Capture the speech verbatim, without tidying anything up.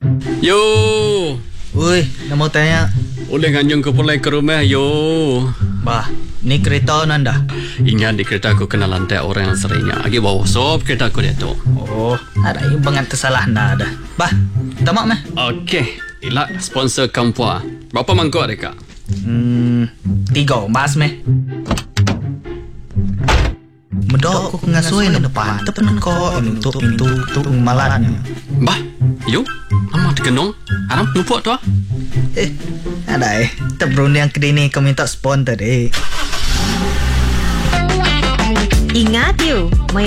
Yo, Ui, nak mau tanya. boleh nganjung ke pulang ke rumah, yo. Bah, ni kereta nanda. Ingat di kereta aku kenal lantai orang yang seringnya. Lagi bawa sop kereta aku dia tu. Oh, ada yang bangat tersalah nada. Bah, tamak meh. Okey, ila sponsor kampua. Berapa mangkuk mereka? Hmm, tiga, bahas meh. Medok aku ngasui na depan. Tepen ko untuk pintu untuk malatnya. Bah, yo. Lama terkenung. Haram lupa tu ah. Eh, ada eh. Terberuni yang kedai ni kau minta sponsor eh. Ingat you,